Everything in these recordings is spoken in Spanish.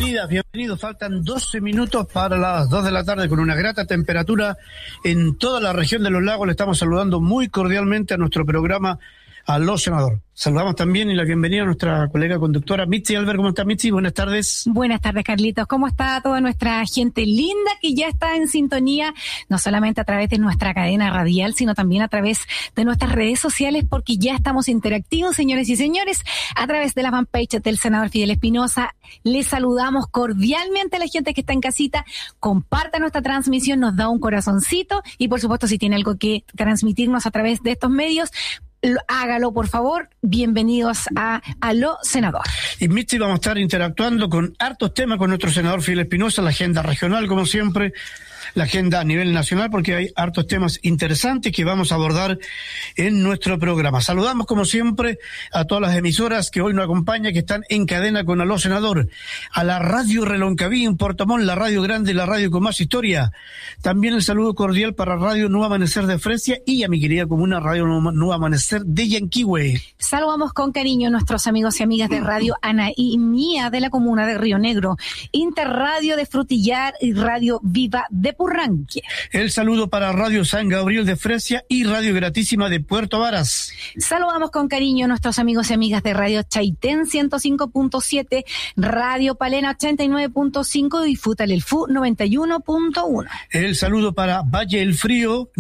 bienvenidos. Faltan 12 minutos para las 2 de la tarde con una grata temperatura en toda la región de los lagos. Le estamos saludando muy cordialmente a nuestro programa Aló Senador. Saludamos también y la bienvenida a nuestra colega conductora Mitzi Albert. ¿Cómo está, Mitzi? Buenas tardes. Buenas tardes, Carlitos. ¿Cómo está toda nuestra gente linda que ya está en sintonía, no solamente a través de nuestra cadena radial, sino también a través de nuestras redes sociales, porque ya estamos interactivos, señores y señores, a través de la fanpage del senador Fidel Espinosa. Les saludamos cordialmente a la gente que está en casita. Comparta nuestra transmisión, nos da un corazoncito y, por supuesto, si tiene algo que transmitirnos a través de estos medios, hágalo, por favor. Bienvenidos a Aló Senador. Y Mitzi, vamos a estar interactuando con hartos temas con nuestro senador Fidel Espinosa, la agenda regional, como siempre, la agenda a nivel nacional, porque hay hartos temas interesantes que vamos a abordar en nuestro programa. Saludamos, como siempre, a todas las emisoras que hoy nos acompañan, que están en cadena con Aló Senador, a la Radio Reloncaví en Puerto Montt, la radio grande, la radio con más historia. También el saludo cordial para Radio Nuevo Amanecer de Fresia y a mi querida comuna Radio Nuevo Amanecer de Yanquihue. Saludamos con cariño a nuestros amigos y amigas de Radio Ana y Mía de la comuna de Río Negro, Interradio de Frutillar y Radio Viva de Purranque. El saludo para Radio San Gabriel de Fresia y Radio Gratísima de Puerto Varas. Saludamos con cariño a nuestros amigos y amigas de Radio Chaitén 105.7, Radio Palena 89.5 y Futal el Fu 91.1. El saludo para Valle el Frío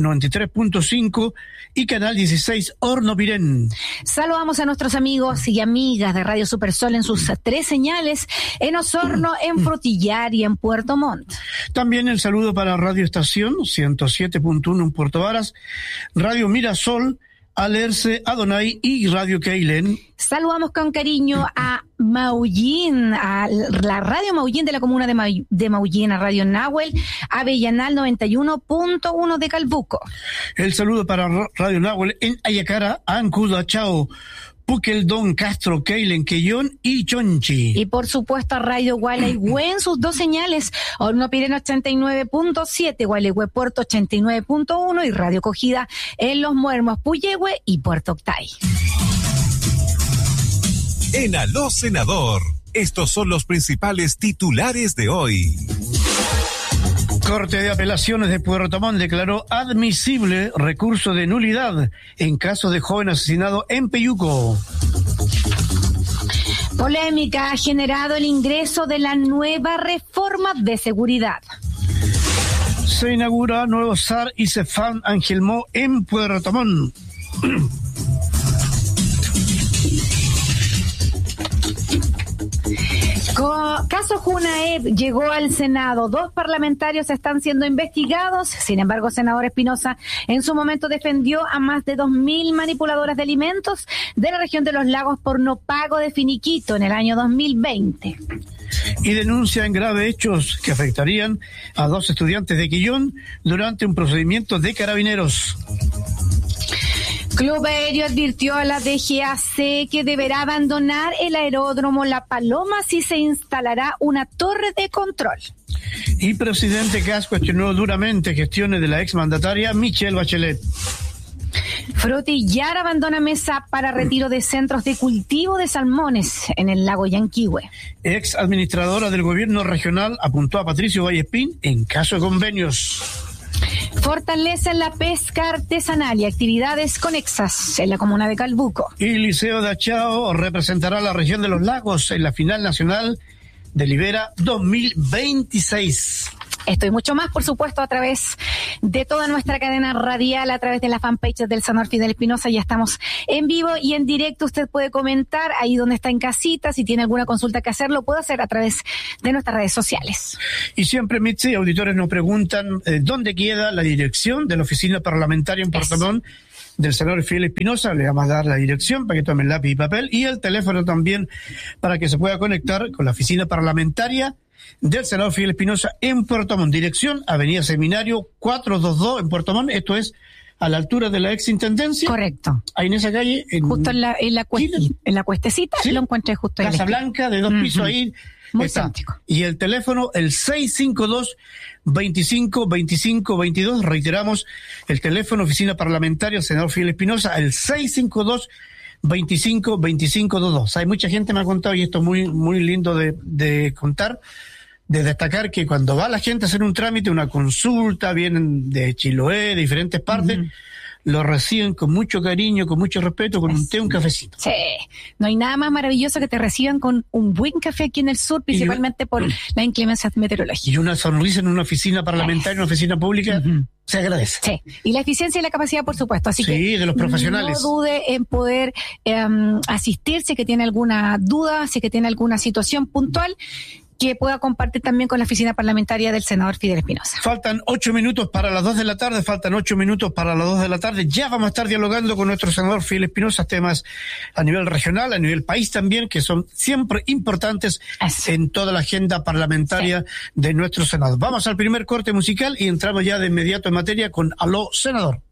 93.5 y Canal 16 Horno Pirén. Saludamos a nuestros amigos y amigas de Radio Supersol en sus 3 señales, en Osorno, en Frutillar y en Puerto Montt. También el saludo para Radio Estación 107.1 en Puerto Varas, Radio Mirasol, Alerce, Adonai y Radio Keilen. Saludamos con cariño a Maullín, a la Radio Maullín de la comuna de Maullín, a Radio Nahuel, Avellanal 91.1 de Calbuco. El saludo para Radio Nahuel en Ayacara, Ancuda, Chao, Puqueldón, Castro, Keilen, Quellón y Chonchi. Y por supuesto a Radio Gualeguay en sus 2 señales, Horno Pirén 89.7, Gualeguay Puerto 89.1 y Radio Cogida en Los Muermos, Puyehue y Puerto Octay. En Aló Senador, estos son los principales titulares de hoy. Corte de Apelaciones de Puerto Montt declaró admisible recurso de nulidad en caso de joven asesinado en Peyuco. Polémica ha generado el ingreso de la nueva reforma de seguridad. Se inaugura nuevo SAR y Cefam Angelmó en Puerto Montt. Caso Junaed llegó al Senado. 2 parlamentarios están siendo investigados. Sin embargo, el senador Espinosa en su momento defendió a más de 2.000 manipuladoras de alimentos de la región de los lagos por no pago de finiquito en el año 2020. Y denuncian graves hechos que afectarían a 2 estudiantes de Quillón durante un procedimiento de carabineros. Club Aéreo advirtió a la DGAC que deberá abandonar el aeródromo La Paloma si se instalará una torre de control. Y presidente Kast cuestionó duramente gestiones de la exmandataria Michelle Bachelet. Frutillar abandona mesa para retiro de centros de cultivo de salmones en el lago Yanquihue. Ex administradora del gobierno regional apuntó a Patricio Vallespín en caso de convenios. Fortalecen la pesca artesanal y actividades conexas en la comuna de Calbuco. Y Liceo de Achao representará a la región de los lagos en la final nacional de Libera 2026. Esto y mucho más, por supuesto, a través de toda nuestra cadena radial, a través de la fanpage del senador Fidel Espinosa. Ya estamos en vivo y en directo. Usted puede comentar ahí donde está en casita. Si tiene alguna consulta que hacer, lo puede hacer a través de nuestras redes sociales. Y siempre, Mitzi, auditores nos preguntan dónde queda la dirección de la oficina parlamentaria en Puerto Montt del senador Fidel Espinosa. Le vamos a dar la dirección para que tomen lápiz y papel y el teléfono también para que se pueda conectar con la oficina parlamentaria del senador Fidel Espinosa en Puerto Montt. Dirección, Avenida Seminario 422 en Puerto Montt. Esto es a la altura de la exintendencia. Correcto. Ahí en esa calle. Justo en la cuestecita, ¿sí? Lo encontré justo ahí. Casa Blanca de 2 pisos ahí. Muy está. céntrico. Y el teléfono, el 652-25-25-22. Reiteramos, el teléfono, oficina parlamentaria, senador Fidel Espinosa, el 652 2522. Hay mucha gente me ha contado, y esto es muy, muy lindo de contar, de destacar que cuando va la gente a hacer un trámite, una consulta, vienen de Chiloé, de diferentes partes, lo reciben con mucho cariño, con mucho respeto, con un té, un cafecito. Sí, no hay nada más maravilloso que te reciban con un buen café aquí en el sur, principalmente por la inclemencia meteorológica. Y una sonrisa en una oficina parlamentaria, en una oficina pública, se agradece. Sí, y la eficiencia y la capacidad, por supuesto. Así que de los profesionales. No dude en poder asistir si que tiene alguna duda, si que tiene alguna situación puntual, que pueda compartir también con la oficina parlamentaria del senador Fidel Espinosa. Faltan 8 minutos para las 2 de la tarde, Ya vamos a estar dialogando con nuestro senador Fidel Espinosa, temas a nivel regional, a nivel país también, que son siempre importantes en toda la agenda parlamentaria de nuestro senador. Vamos al primer corte musical y entramos ya de inmediato en materia con Aló, senador.